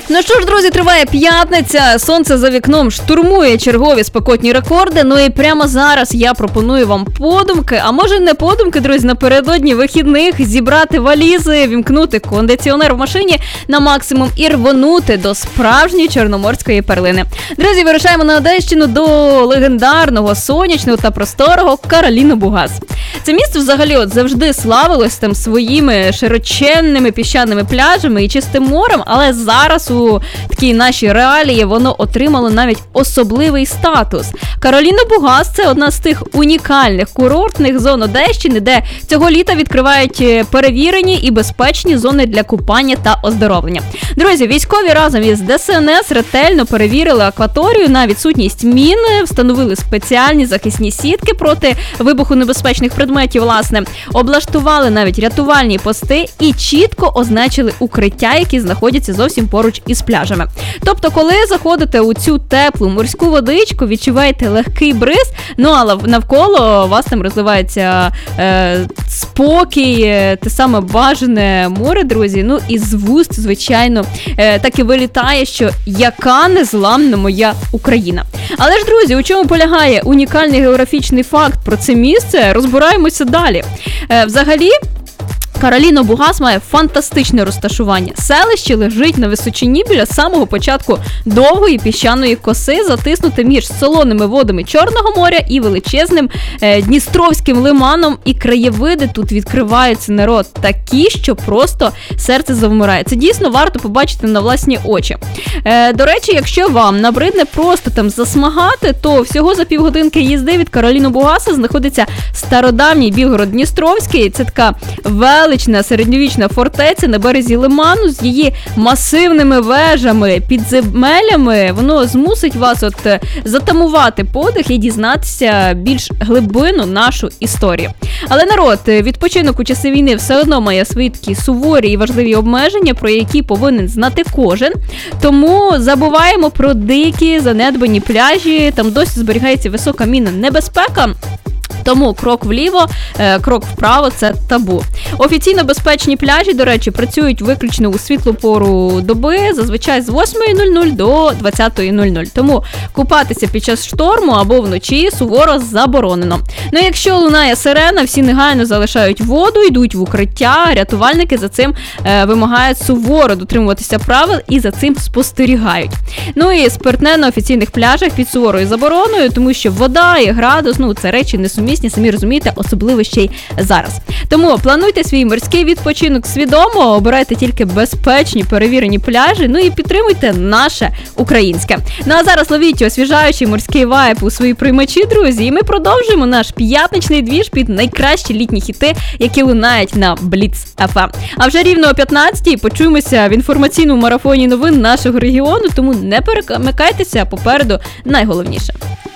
Ну що ж, друзі, триває п'ятниця, сонце за вікном штурмує чергові спекотні рекорди, ну і прямо зараз я пропоную вам подумки, а може не подумки, друзі, напередодні вихідних, зібрати валізи, вімкнути кондиціонер в машині на максимум і рвонути до справжньої чорноморської перлини. Друзі, вирушаємо на Одещину до легендарного, сонячного та просторого Кароліно-Бугаз. Це місце взагалі завжди славилось там своїми широченними піщаними пляжами і чистим морем, але зараз у такій нашій реалії воно отримало навіть особливий статус. Кароліно-Бугаз – це одна з тих унікальних курортних зон Одещини, де цього літа відкривають перевірені і безпечні зони для купання та оздоровлення. Друзі, військові разом із ДСНС ретельно перевірили акваторію на відсутність мін, встановили спеціальні захисні сітки проти вибухонебезпечних предметів, власне, облаштували навіть рятувальні пости і чітко означили укриття, які знаходяться зовсім поруч із пляжами. Тобто, коли заходите у цю теплу морську водичку, відчуваєте легкий бриз, ну але навколо вас там розливається спокій, те саме бажане море, друзі, ну і з вуст, звичайно, так і вилітає, що яка незламна моя Україна. Але ж, друзі, у чому полягає унікальний географічний факт про це місце, розбираємося далі. Взагалі, Кароліно-Бугаз має фантастичне розташування. Селище лежить на височині біля самого початку довгої піщаної коси, затиснуте між солоними водами Чорного моря і величезним Дністровським лиманом. І краєвиди тут відкриваються, народ, такі, що просто серце завмирає. Це дійсно варто побачити на власні очі. До речі, якщо вам набридне просто там засмагати, то всього за півгодинки їзди від Кароліно-Бугаза знаходиться стародавній Білгород-Дністровський. Це така велична середньовічна фортеця на березі лиману з її масивними вежами, підземеллями. Воно змусить вас затамувати подих і дізнатися більш глибину нашу історію. Але, народ, відпочинок у часи війни все одно має свої такі суворі і важливі обмеження, про які повинен знати кожен. Тому забуваємо про дикі, занедбані пляжі, там досі зберігається висока мінна небезпека. Тому крок вліво, крок вправо – це табу. Офіційно безпечні пляжі, до речі, працюють виключно у світлу пору доби, зазвичай з 8:00 до 20:00. Тому купатися під час шторму або вночі суворо заборонено. Ну, якщо лунає сирена, всі негайно залишають воду, йдуть в укриття, рятувальники за цим вимагають суворо дотримуватися правил і за цим спостерігають. Ну і спиртне на офіційних пляжах під суворою забороною, тому що вода і градус, ну, це речі несумісні, самі розумієте, особливо ще й зараз. Тому плануйте свій морський відпочинок свідомо, обирайте тільки безпечні, перевірені пляжі, ну і підтримуйте наше українське. Ну а зараз ловіть освіжаючий морський вайб у свої приймачі, друзі, і ми продовжуємо наш п'ятничний двіж під найкращі літні хіти, які лунають на Blitz FM. А вже рівно о 15-й почуємося в інформаційному марафоні новин нашого регіону, тому не перемикайтеся, попереду найголовніше.